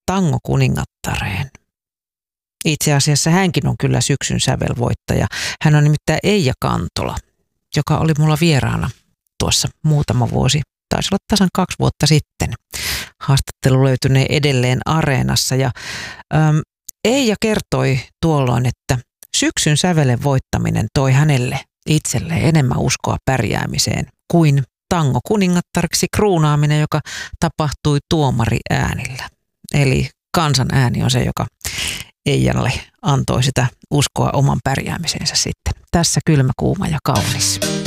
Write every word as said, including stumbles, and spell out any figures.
Tango kuningattareen. Itse asiassa hänkin on kyllä syksyn sävelvoittaja. Hän on nimittäin Eija Kantola, joka oli mulla vieraana tuossa muutama vuosi, taisi olla tasan kaksi vuotta sitten. Haastattelu löytynee edelleen Areenassa ja äm, Eija kertoi tuolloin, että syksyn sävelen voittaminen toi hänelle itselleen enemmän uskoa pärjäämiseen kuin Tango kuningattariksi kruunaaminen, joka tapahtui tuomariäänillä. Eli kansan ääni on se, joka Eijalle antoi sitä uskoa oman pärjäämiseensä sitten. Tässä Kylmä, kuuma ja kaunis.